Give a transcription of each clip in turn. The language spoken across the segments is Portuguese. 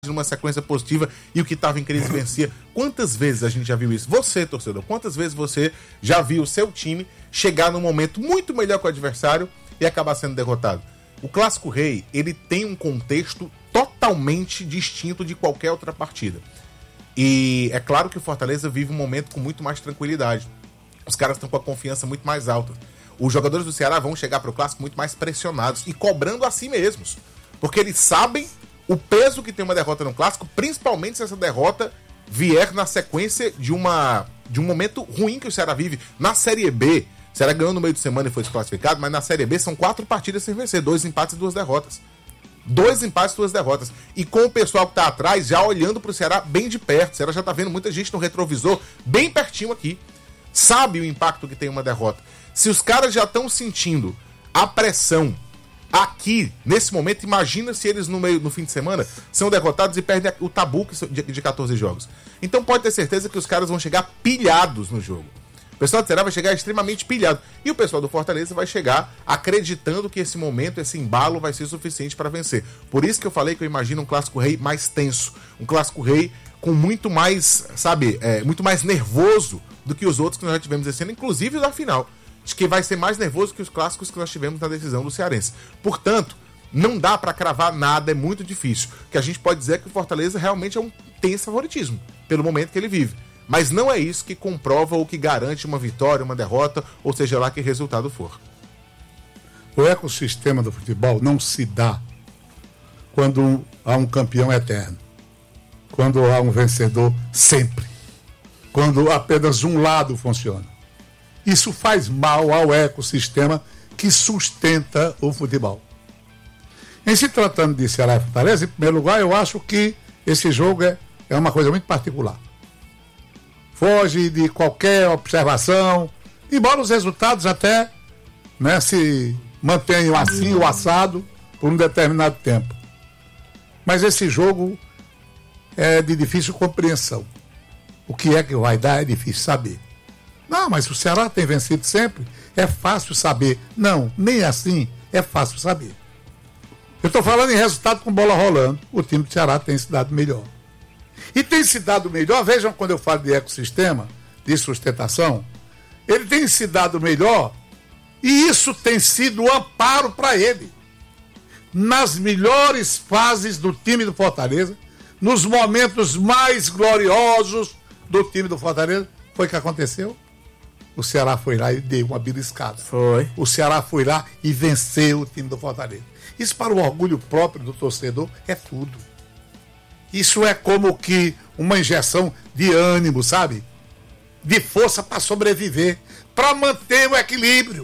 numa sequência positiva e o que estava em crise vencia. Quantas vezes a gente já viu isso? Você, torcedor, quantas vezes você já viu o seu time chegar num momento muito melhor que o adversário e acabar sendo derrotado? O Clássico Rei, ele tem um contexto totalmente distinto de qualquer outra partida. E é claro que o Fortaleza vive um momento com muito mais tranquilidade. Os caras estão com a confiança muito mais alta. Os jogadores do Ceará vão chegar para o Clássico muito mais pressionados e cobrando a si mesmos. Porque eles sabem o peso que tem uma derrota no Clássico, principalmente se essa derrota vier na sequência de um momento ruim que o Ceará vive. Na Série B, o Ceará ganhou no meio de semana e foi desclassificado, mas na Série B são 4 partidas sem vencer, 2 empates e 2 derrotas. 2 empates e 2 derrotas. E com o pessoal que tá atrás já olhando pro Ceará bem de perto. O Ceará já tá vendo muita gente no retrovisor, bem pertinho aqui. Sabe o impacto que tem uma derrota. Se os caras já estão sentindo a pressão aqui, nesse momento, imagina se eles no fim de semana são derrotados e perdem o tabu de 14 jogos. Então pode ter certeza que os caras vão chegar pilhados no jogo. O pessoal do Ceará vai chegar extremamente pilhado. E o pessoal do Fortaleza vai chegar acreditando que esse momento, esse embalo vai ser suficiente para vencer. Por isso que eu falei que eu imagino um Clássico Rei mais tenso. Um Clássico Rei com muito mais, muito mais nervoso do que os outros que nós já tivemos esse ano, inclusive da final. Acho que vai ser mais nervoso que os clássicos que nós tivemos na decisão do Cearense. Portanto, não dá para cravar nada, é muito difícil. O que a gente pode dizer é que o Fortaleza realmente tem esse favoritismo, pelo momento que ele vive. Mas não é isso que comprova ou que garante uma vitória, uma derrota, ou seja lá que resultado for. O ecossistema do futebol não se dá quando há um campeão eterno, quando há um vencedor sempre, quando apenas um lado funciona. Isso faz mal ao ecossistema que sustenta o futebol. Em se tratando de Ceará e Fortaleza, em primeiro lugar, eu acho que esse jogo é uma coisa muito particular. Foge de qualquer observação, embora os resultados até se mantenham assim, o assado, por um determinado tempo. Mas esse jogo é de difícil compreensão. O que é que vai dar é difícil saber. Não, mas o Ceará tem vencido sempre, é fácil saber. Não, nem assim é fácil saber. Eu estou falando em resultado com bola rolando, o time do Ceará tem se dado melhor. E tem se dado melhor, vejam quando eu falo de ecossistema, de sustentação, ele tem se dado melhor e isso tem sido um amparo para ele. Nas melhores fases do time do Fortaleza, nos momentos mais gloriosos do time do Fortaleza, foi o que aconteceu? O Ceará foi lá e deu uma beliscada. Foi. O Ceará foi lá e venceu o time do Fortaleza. Isso para o orgulho próprio do torcedor é tudo. Isso é como que uma injeção de ânimo, sabe? De força para sobreviver, para manter o equilíbrio.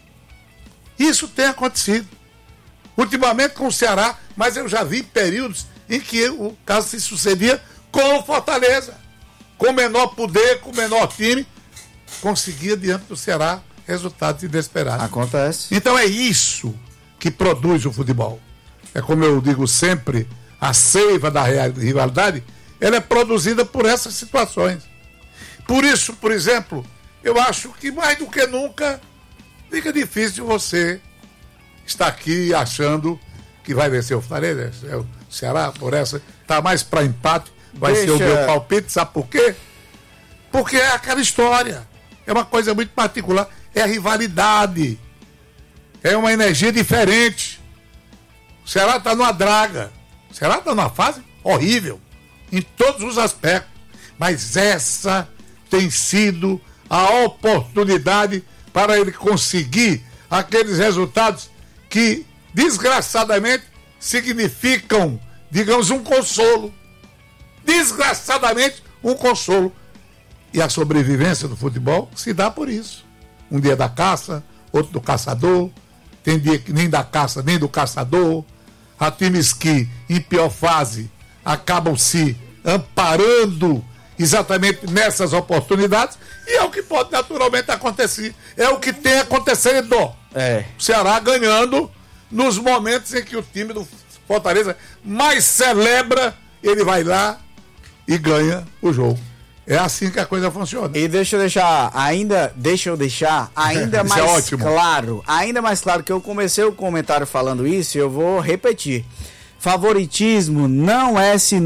Isso tem acontecido. Ultimamente com o Ceará, mas eu já vi períodos em que o caso se sucedia com o Fortaleza. Com menor poder, com menor time, conseguia diante do Ceará resultados inesperados. Acontece. Então é isso que produz o futebol. É como eu digo sempre, a seiva da rivalidade, ela é produzida por essas situações. Por isso, por exemplo, eu acho que mais do que nunca fica difícil você estar aqui achando que vai vencer o Fortaleza, o Ceará, por essa, está mais para empate, vai ser o meu palpite, sabe por quê? Porque é aquela história. É uma coisa muito particular. É a rivalidade. É uma energia diferente. O Ceará está numa draga. O Ceará está numa fase horrível. Em todos os aspectos. Mas essa tem sido a oportunidade para ele conseguir aqueles resultados que, desgraçadamente, significam, digamos, um consolo. Desgraçadamente, um consolo. E a sobrevivência do futebol se dá por isso. Um dia da caça, outro do caçador. Tem dia que nem da caça, nem do caçador. Há times que, em pior fase, acabam se amparando exatamente nessas oportunidades. E é o que pode naturalmente acontecer. É o que tem acontecido. O Ceará ganhando nos momentos em que o time do Fortaleza mais celebra, ele vai lá e ganha o jogo. É assim que a coisa funciona. E deixa eu deixar ainda mais claro, que eu comecei o comentário falando isso e eu vou repetir. favoritismo não é sinônimo